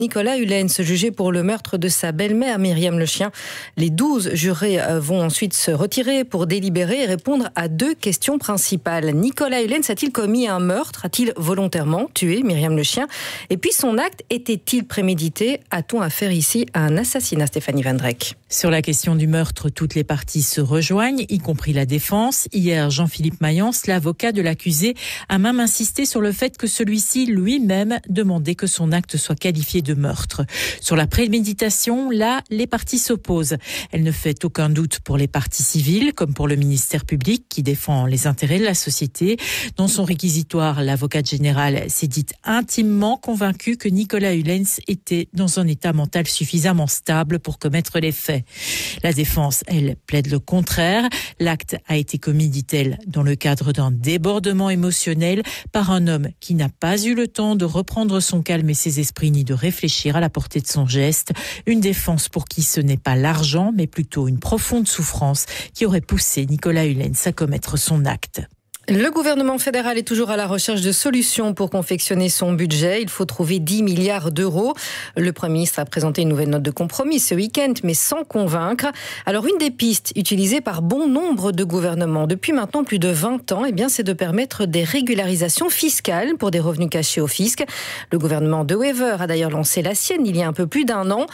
Nicolas Hulens, jugé pour le meurtre de sa belle-mère Myriam Le Chien. Les 12 jurés vont ensuite se retirer pour délibérer et répondre à 2 questions principales. Nicolas Hulens a-t-il commis un meurtre ? A-t-il volontairement tué Myriam Le Chien ? Et puis son acte était-il prémédité ? A-t-on affaire ici à un assassinat, Stéphanie Van Drek ? Sur la question du meurtre, toutes les parties se rejoignent, y compris la défense. Hier, Jean-Philippe Mayence, l'avocat de l'accusé, a même insisté sur le fait que celui-ci lui-même demandait que son acte soit qualifié de meurtre. Sur la préméditation, là, les parties s'opposent. Elle ne fait aucun doute pour les parties civiles, comme pour le ministère public qui défend les intérêts de la société. Dans son réquisitoire, l'avocate générale s'est dite intimement convaincue que Nicolas Hulens était dans un état mental suffisamment stable pour commettre les faits. La défense, elle, plaide le contraire. L'acte a été commis, dit-elle, dans le cadre d'un débordement émotionnel par un homme qui n'a pas eu le temps de reprendre son calme et ses esprits ni de réfléchir à la portée de son geste. Une défense pour qui ce n'est pas l'argent, mais plutôt une profonde souffrance qui aurait poussé Nicolas Hulens à commettre son acte. Le gouvernement fédéral est toujours à la recherche de solutions pour confectionner son budget. Il faut trouver 10 milliards d'euros. Le Premier ministre a présenté une nouvelle note de compromis ce week-end, mais sans convaincre. Alors, une des pistes utilisées par bon nombre de gouvernements depuis maintenant plus de 20 ans, c'est de permettre des régularisations fiscales pour des revenus cachés au fisc. Le gouvernement de Wever a d'ailleurs lancé la sienne il y a un peu plus d'un an.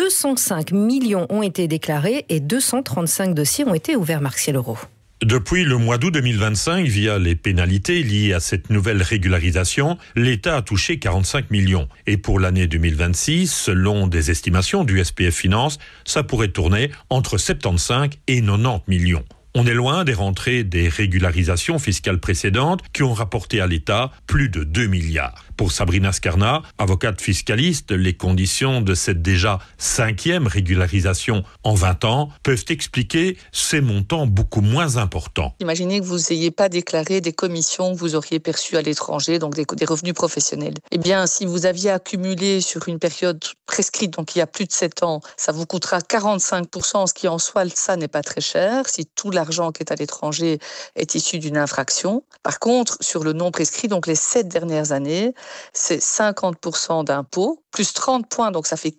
205 millions ont été déclarés et 235 dossiers ont été ouverts, Martial Leroux. Depuis le mois d'août 2025, via les pénalités liées à cette nouvelle régularisation, l'État a touché 45 millions. Et pour l'année 2026, selon des estimations du SPF Finance, ça pourrait tourner entre 75 et 90 millions. On est loin des rentrées des régularisations fiscales précédentes qui ont rapporté à l'État plus de 2 milliards. Pour Sabrina Scarna, avocate fiscaliste, les conditions de cette déjà 5e régularisation en 20 ans peuvent expliquer ces montants beaucoup moins importants. Imaginez que vous n'ayez pas déclaré des commissions que vous auriez perçues à l'étranger, donc des revenus professionnels. Si vous aviez accumulé sur une période prescrite, donc il y a plus de 7 ans, ça vous coûtera 45%, ce qui en soi, ça n'est pas très cher, si tout l'argent qui est à l'étranger est issu d'une infraction. Par contre, sur le non prescrit, donc les 7 dernières années, c'est 50% d'impôts, plus 30 points, donc ça fait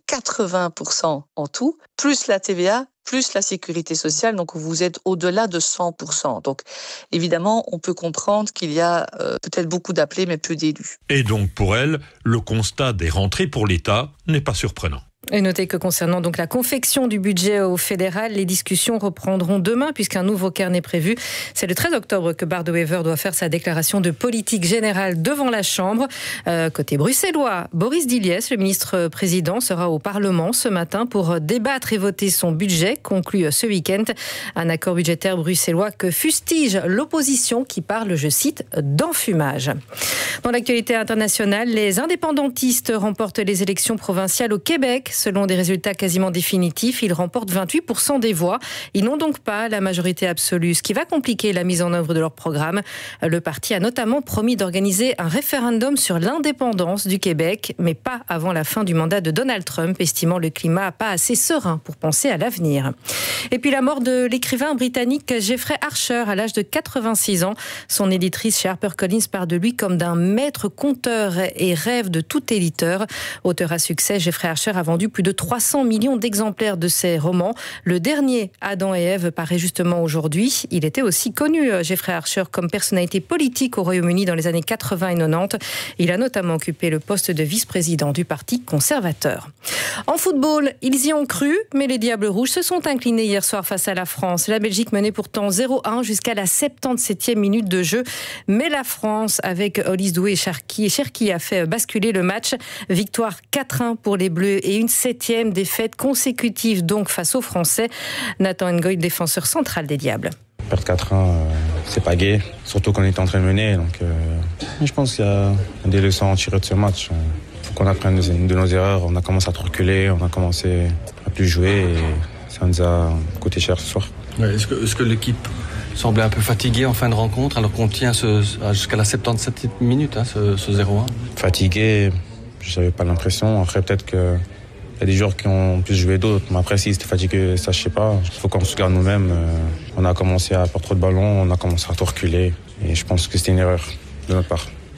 80% en tout, plus la TVA, plus la sécurité sociale, donc vous êtes au-delà de 100%. Donc évidemment, on peut comprendre qu'il y a peut-être beaucoup d'appelés, mais peu d'élus. Et donc pour elle, le constat des rentrées pour l'État n'est pas surprenant. Et notez que concernant donc la confection du budget au fédéral, les discussions reprendront demain puisqu'un nouveau carnet est prévu. C'est le 13 octobre que Bart de Wever doit faire sa déclaration de politique générale devant la Chambre. Côté bruxellois, Boris Diliès, le ministre-président, sera au Parlement ce matin pour débattre et voter son budget, conclu ce week-end. Un accord budgétaire bruxellois que fustige l'opposition qui parle, je cite, d'enfumage. Dans l'actualité internationale, les indépendantistes remportent les élections provinciales au Québec. Selon des résultats quasiment définitifs, ils remportent 28% des voix. Ils n'ont donc pas la majorité absolue, ce qui va compliquer la mise en œuvre de leur programme. Le parti a notamment promis d'organiser un référendum sur l'indépendance du Québec, mais pas avant la fin du mandat de Donald Trump, estimant le climat pas assez serein pour penser à l'avenir. Et puis la mort de l'écrivain britannique Jeffrey Archer à l'âge de 86 ans. Son éditrice chez HarperCollins parle de lui comme d'un maître conteur et rêve de tout éditeur. Auteur à succès, Jeffrey Archer a vendu plus de 300 millions d'exemplaires de ses romans. Le dernier, Adam et Ève, paraît justement aujourd'hui. Il était aussi connu, Jeffrey Archer, comme personnalité politique au Royaume-Uni dans les années 80 et 90. Il a notamment occupé le poste de vice-président du Parti conservateur. En football, ils y ont cru, mais les Diables Rouges se sont inclinés hier soir face à la France. La Belgique menait pourtant 0-1 jusqu'à la 77e minute de jeu. Mais la France, avec Olise Doué et Cherki, a fait basculer le match. Victoire 4-1 pour les Bleus et une 7e défaite consécutive donc face aux Français. Nathan Ngoy, défenseur central des Diables. Perdre 4-1, c'est pas gai, surtout qu'on est en train de mener. Donc, je pense qu'il y a des leçons à tirer de ce match. Il faut qu'on apprenne de nos erreurs. On a commencé à trop reculer, on a commencé à plus jouer et ça nous a coûté cher ce soir. Ouais, est-ce que l'équipe semblait un peu fatiguée en fin de rencontre alors qu'on tient jusqu'à la 77e minute, ce 0-1 ? Fatigué, j'avais pas l'impression. Après, peut-être que il y a des joueurs qui ont plus joué d'autres, mais après, si c'était fatigué, ça, je sais pas. Il faut qu'on se garde nous-mêmes. On a commencé à perdre trop de ballons, on a commencé à tout reculer. Et je pense que c'était une erreur de notre part.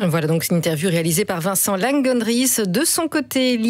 Voilà donc une interview réalisée par Vincent Langenries. De son côté,